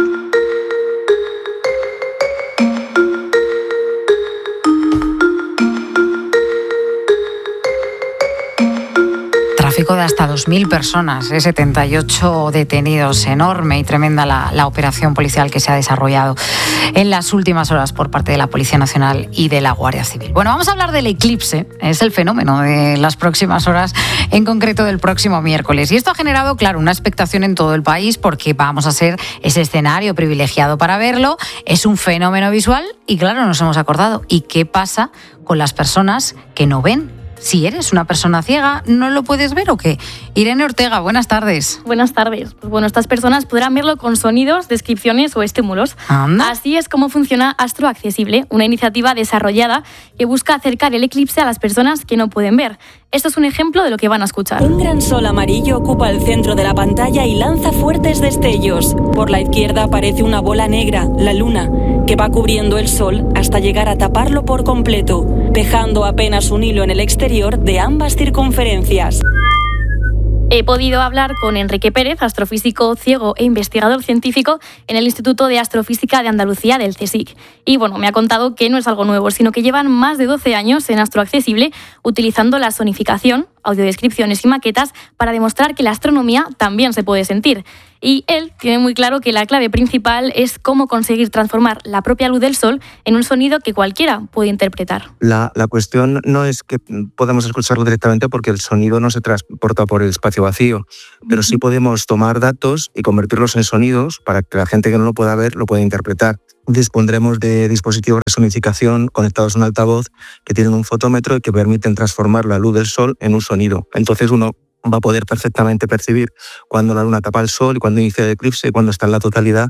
Tráfico de hasta dos mil personas, ¿eh? setenta y ocho detenidos. Enorme y tremenda la, la operación policial que se ha desarrollado en las últimas horas por parte de la Policía Nacional y de la Guardia Civil. Bueno, vamos a hablar del eclipse. Es el fenómeno de las próximas horas, en concreto del próximo miércoles. Y esto ha generado, claro, una expectación en todo el país porque vamos a ser ese escenario privilegiado para verlo. Es un fenómeno visual y, claro, nos hemos acordado. ¿Y qué pasa con las personas que no ven? Si eres una persona ciega, ¿no lo puedes ver o qué? Irene Ortega, buenas tardes. Buenas tardes. Pues bueno, estas personas podrán verlo con sonidos, descripciones o estímulos. ¿Anda? Así es como funciona Astro Accesible, una iniciativa desarrollada que busca acercar el eclipse a las personas que no pueden ver. Esto es un ejemplo de lo que van a escuchar. Un gran sol amarillo ocupa el centro de la pantalla y lanza fuertes destellos. Por la izquierda aparece una bola negra, la luna, que va cubriendo el sol hasta llegar a taparlo por completo, dejando apenas un hilo en el exterior de ambas circunferencias. He podido hablar con Enrique Pérez, astrofísico ciego e investigador científico en el Instituto de Astrofísica de Andalucía del CSIC. Y bueno, me ha contado que no es algo nuevo, sino que llevan más de doce años en Astro Accesible utilizando la sonificación, audiodescripciones y maquetas para demostrar que la astronomía también se puede sentir. Y él tiene muy claro que la clave principal es cómo conseguir transformar la propia luz del sol en un sonido que cualquiera puede interpretar. La, la cuestión no es que podamos escucharlo directamente porque el sonido no se transporta por el espacio vacío, pero sí podemos tomar datos y convertirlos en sonidos para que la gente que no lo pueda ver lo pueda interpretar. Dispondremos de dispositivos de sonificación conectados a un altavoz que tienen un fotómetro y que permiten transformar la luz del sol en un sonido. Entonces uno va a poder perfectamente percibir cuando la luna tapa el sol y cuando inicia el eclipse y cuando está en la totalidad.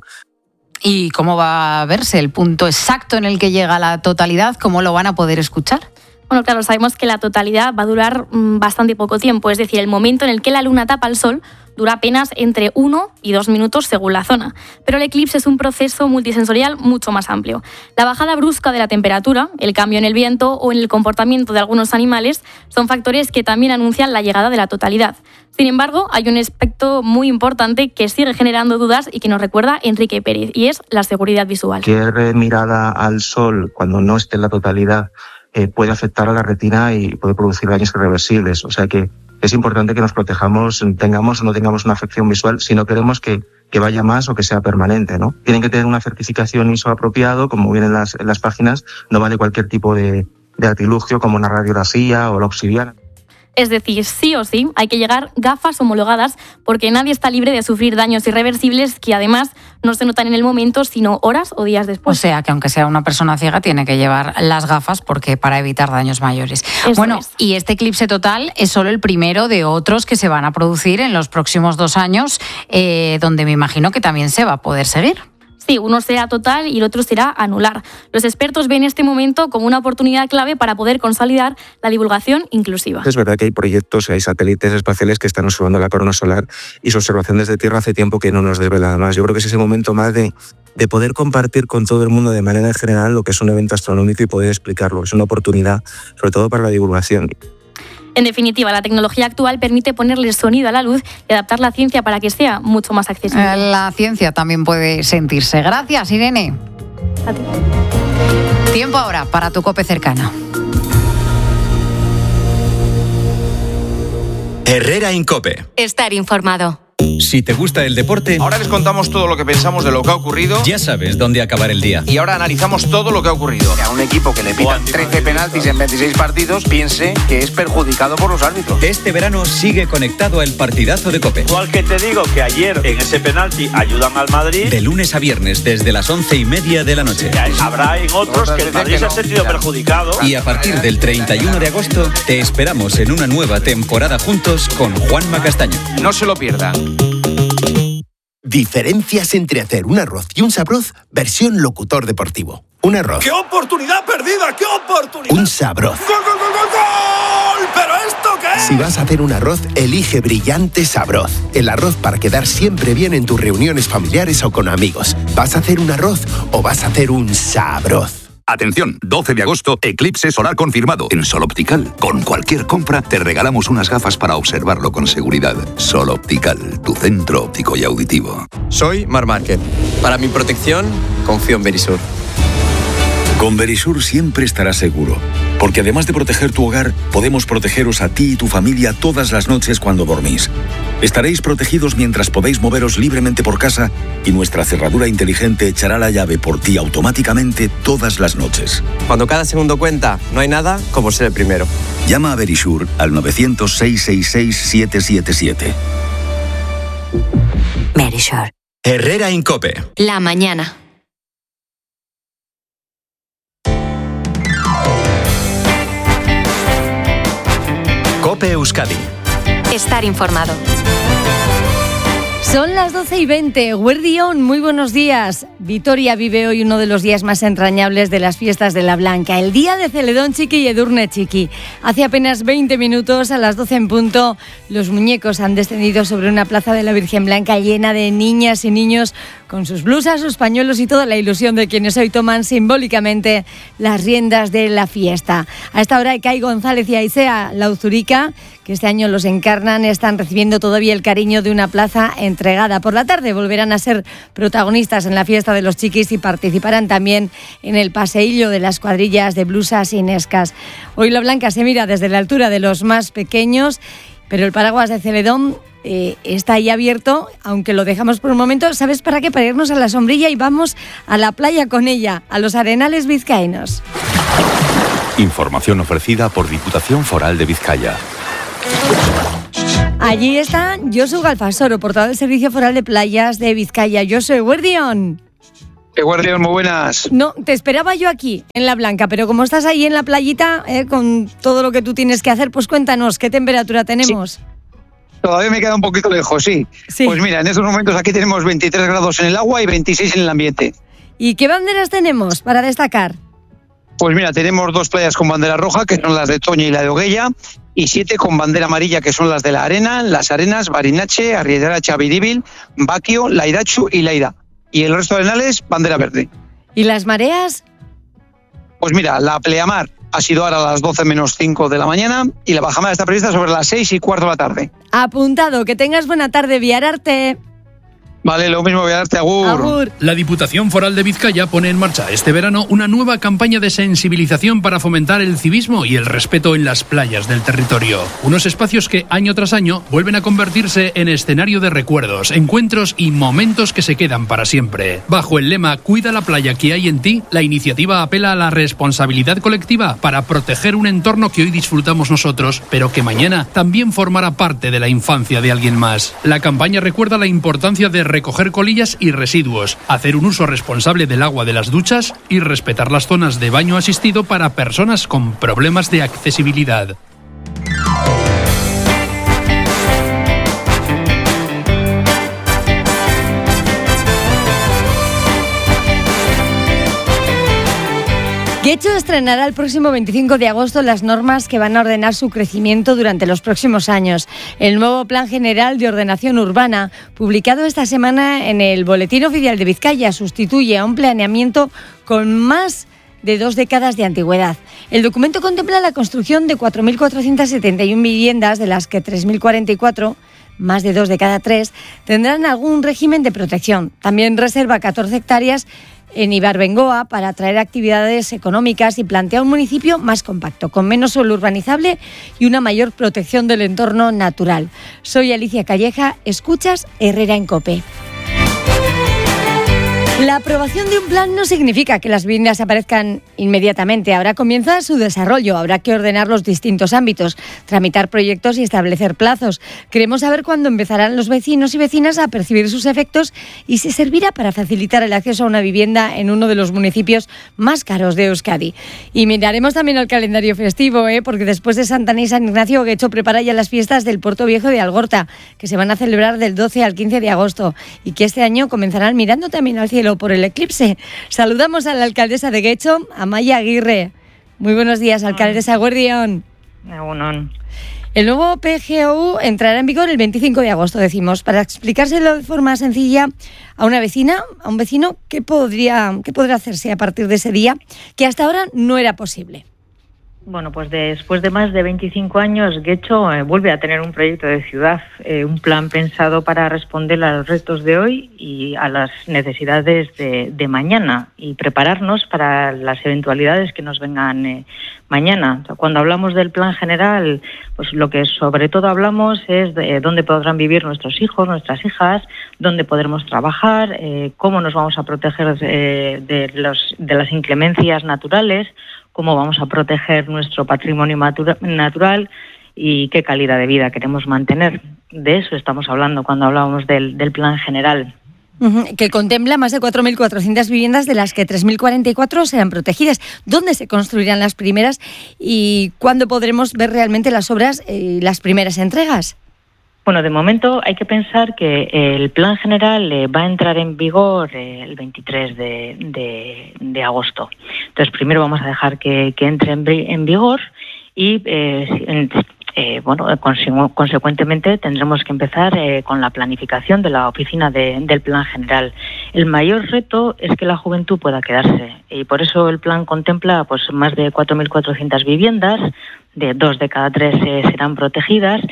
¿Y cómo va a verse el punto exacto en el que llega la totalidad? ¿Cómo lo van a poder escuchar? Bueno, claro, sabemos que la totalidad va a durar mmm, bastante poco tiempo, es decir, el momento en el que la luna tapa el sol dura apenas entre uno y dos minutos según la zona. Pero el eclipse es un proceso multisensorial mucho más amplio. La bajada brusca de la temperatura, el cambio en el viento o en el comportamiento de algunos animales son factores que también anuncian la llegada de la totalidad. Sin embargo, hay un aspecto muy importante que sigue generando dudas y que nos recuerda Enrique Pérez, y es la seguridad visual. Cualquier mirada al sol cuando no esté en la totalidad eh, puede afectar a la retina y puede producir daños irreversibles. O sea que es importante que nos protejamos, tengamos o no tengamos una afección visual, si no queremos que, que vaya más o que sea permanente, ¿no? Tienen que tener una certificación I S O apropiado, como viene en las, en las páginas. No vale cualquier tipo de, de artilugio como una radiografía o la obsidiana. Es decir, sí o sí hay que llegar gafas homologadas porque nadie está libre de sufrir daños irreversibles que además no se notan en el momento, sino horas o días después. O sea, que aunque sea una persona ciega tiene que llevar las gafas porque para evitar daños mayores. Eso bueno, es. Y este eclipse total es solo el primero de otros que se van a producir en los próximos dos años, eh, donde me imagino que también se va a poder seguir. Sí, uno será total y el otro será anular. Los expertos ven este momento como una oportunidad clave para poder consolidar la divulgación inclusiva. Es verdad que hay proyectos, hay satélites espaciales que están observando la corona solar y su observación desde Tierra hace tiempo que no nos desvela más. Yo creo que es ese momento más de, de poder compartir con todo el mundo de manera general lo que es un evento astronómico y poder explicarlo. Es una oportunidad, sobre todo para la divulgación. En definitiva, la tecnología actual permite ponerle sonido a la luz y adaptar la ciencia para que sea mucho más accesible. La ciencia también puede sentirse. Gracias, Irene. A ti. Tiempo ahora para tu COPE cercana. Herrera en COPE. Estar informado. Si te gusta el deporte, Ahora les contamos todo lo que pensamos de lo que ha ocurrido ya sabes dónde acabar el día. y ahora analizamos todo lo que ha ocurrido. A un equipo que le pitan trece penaltis en veintiséis partidos piense que es perjudicado por los árbitros. Este verano sigue conectado al partidazo de COPE. Igual que te digo que ayer en ese penalti ayudan al Madrid, De lunes a viernes desde las once y media de la noche. habrá en otros que el Madrid se ha sentido perjudicado. Y a partir del treinta y uno de agosto te esperamos en una nueva temporada juntos con Juanma Castaño. No se lo pierdan. Diferencias entre hacer un arroz y un sabroz versión locutor deportivo. Un arroz. ¡Qué oportunidad perdida! ¡Qué oportunidad! Un sabroz. ¡Gol, gol, gol, gol, gol! ¿Pero esto qué es? Si vas a hacer un arroz, elige Brillante Sabroz. El arroz para quedar siempre bien en tus reuniones familiares o con amigos. ¿Vas a hacer un arroz o vas a hacer un sabroz? Atención, doce de agosto, eclipse solar confirmado en Sol Optical. Con cualquier compra te regalamos unas gafas para observarlo con seguridad. Sol Optical, tu centro óptico y auditivo. Soy Mar Márquez. Para mi protección, confío en Verisur. Con Verisur siempre estarás seguro, porque además de proteger tu hogar, podemos protegeros a ti y tu familia todas las noches cuando dormís. Estaréis protegidos mientras podéis moveros libremente por casa y nuestra cerradura inteligente echará la llave por ti automáticamente todas las noches. Cuando cada segundo cuenta, no hay nada como ser el primero. Llama a Verisur al novecientos, seiscientos sesenta y seis, siete siete siete. Verisur. Herrera en COPE. La mañana. COPE Euskadi. Estar informado. Son las doce y veinte. Guardión, muy buenos días. Vitoria vive hoy uno de los días más entrañables de las fiestas de la Blanca, el día de Celedón Txiki y Edurne Txiki. Hace apenas veinte minutos, a las doce en punto, los muñecos han descendido sobre una plaza de la Virgen Blanca llena de niñas y niños con sus blusas, sus pañuelos y toda la ilusión de quienes hoy toman simbólicamente las riendas de la fiesta. A esta hora, Ekai González y Aisea Lauzurica, que este año los encarnan, están recibiendo todavía el cariño de una plaza entre entregada. Por la tarde volverán a ser protagonistas en la fiesta de los chiquis y participarán también en el paseillo de las cuadrillas de blusas y nescas. Hoy la Blanca se mira desde la altura de los más pequeños, pero el paraguas de Celedón eh, está ahí abierto, aunque lo dejamos por un momento. ¿Sabes para qué? Para irnos a la sombrilla y vamos a la playa con ella, a los arenales vizcaínos. Información ofrecida por Diputación Foral de Vizcaya. Allí está Josu Galfasoro, portavoz del Servicio Foral de Playas de Vizcaya. Josu, Eguerdión. Eguerdión, muy buenas. No, te esperaba yo aquí, en La Blanca, pero como estás ahí en la playita, eh, con todo lo que tú tienes que hacer, pues cuéntanos, ¿qué temperatura tenemos? Sí. Todavía me queda un poquito lejos, sí. sí. Pues mira, en estos momentos aquí tenemos veintitrés grados en el agua y veintiséis en el ambiente. ¿Y qué banderas tenemos para destacar? Pues mira, tenemos dos playas con bandera roja, que son las de Toña y la de Oguella, y siete con bandera amarilla, que son las de La Arena, Las Arenas, Barinache, Arriedara, Chabiribil, Baquio, Laidachu y Laida. Y el resto de arenales, bandera verde. ¿Y las mareas? Pues mira, la pleamar ha sido ahora a las doce menos cinco de la mañana y la bajamar está prevista sobre las seis y cuarto de la tarde. Apuntado, que tengas buena tarde, Viararte. Vale, lo mismo, voy a darte agur. agur. La Diputación Foral de Vizcaya pone en marcha este verano una nueva campaña de sensibilización para fomentar el civismo y el respeto en las playas del territorio. Unos espacios que año tras año vuelven a convertirse en escenario de recuerdos, encuentros y momentos que se quedan para siempre. Bajo el lema Cuida la playa que hay en ti, la iniciativa apela a la responsabilidad colectiva para proteger un entorno que hoy disfrutamos nosotros, pero que mañana también formará parte de la infancia de alguien más. La campaña recuerda la importancia de recoger colillas y residuos, hacer un uso responsable del agua de las duchas y respetar las zonas de baño asistido para personas con problemas de accesibilidad. Getxo estrenará el próximo veinticinco de agosto las normas que van a ordenar su crecimiento durante los próximos años. El nuevo Plan General de Ordenación Urbana, publicado esta semana en el Boletín Oficial de Vizcaya, sustituye a un planeamiento con más de dos décadas de antigüedad. El documento contempla la construcción de cuatro mil cuatrocientas setenta y una viviendas, de las que tres mil cuarenta y cuatro, más de dos de cada tres, tendrán algún régimen de protección. También reserva catorce hectáreas en Ibarbengoa para atraer actividades económicas y plantea un municipio más compacto, con menos suelo urbanizable y una mayor protección del entorno natural. Soy Alicia Calleja, escuchas Herrera en COPE. La aprobación de un plan no significa que las viviendas aparezcan inmediatamente. Ahora comienza su desarrollo. Habrá que ordenar los distintos ámbitos, tramitar proyectos y establecer plazos. Queremos saber cuándo empezarán los vecinos y vecinas a percibir sus efectos y si servirá para facilitar el acceso a una vivienda en uno de los municipios más caros de Euskadi. Y miraremos también al calendario festivo, ¿eh? porque después de Santa Ana y San Ignacio, Getxo prepara ya las fiestas del Puerto Viejo de Algorta, que se van a celebrar del doce al quince de agosto y que este año comenzarán mirando también al cielo por el eclipse. Saludamos a la alcaldesa de Getxo, Amaia Aguirre. Muy buenos días, alcaldesa. Eguerdión. El nuevo P G O U entrará en vigor el veinticinco de agosto, decimos. Para explicárselo de forma sencilla a una vecina, a un vecino, ¿qué podría, qué podrá hacerse a partir de ese día que hasta ahora no era posible? Bueno, pues después de más de veinticinco años, Getxo eh, vuelve a tener un proyecto de ciudad, eh, un plan pensado para responder a los retos de hoy y a las necesidades de, de mañana y prepararnos para las eventualidades que nos vengan eh, mañana. O sea, cuando hablamos del plan general, pues lo que sobre todo hablamos es de dónde podrán vivir nuestros hijos, nuestras hijas, dónde podremos trabajar, eh, cómo nos vamos a proteger eh, de, los, de las inclemencias naturales, cómo vamos a proteger nuestro patrimonio natural y qué calidad de vida queremos mantener. De eso estamos hablando cuando hablábamos del, del plan general. Uh-huh, que contempla más de cuatro mil cuatrocientas viviendas, de las que tres mil cuarenta y cuatro serán protegidas. ¿Dónde se construirán las primeras y cuándo podremos ver realmente las obras y las primeras entregas? Bueno, de momento hay que pensar que el plan general eh, va a entrar en vigor eh, el veintitrés de, de, de agosto. Entonces, primero vamos a dejar que, que entre en, en vigor y, eh, en, eh, bueno, conse- consecuentemente tendremos que empezar eh, con la planificación de la oficina de, del plan general. El mayor reto es que la juventud pueda quedarse y por eso el plan contempla pues más de cuatro mil cuatrocientas viviendas, de dos de cada tres eh, serán protegidas.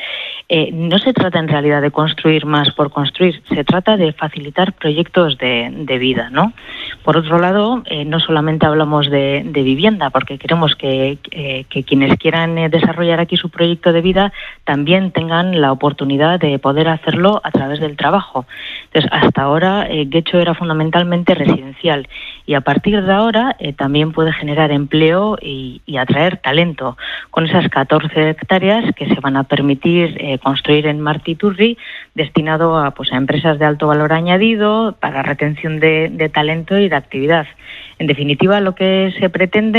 Eh, no se trata en realidad de construir más por construir, se trata de facilitar proyectos de, de vida, ¿no? Por otro lado, eh, no solamente hablamos de, de vivienda, porque queremos que, eh, que quienes quieran eh, desarrollar aquí su proyecto de vida también tengan la oportunidad de poder hacerlo a través del trabajo. Entonces, hasta ahora, eh, Getxo era fundamentalmente residencial y a partir de ahora eh, también puede generar empleo y, y atraer talento con esas catorce hectáreas que se van a permitir eh, construir en Martiturri, destinado a, pues, a empresas de alto valor añadido para retención de, de talento y de actividad. En definitiva, lo que se pretende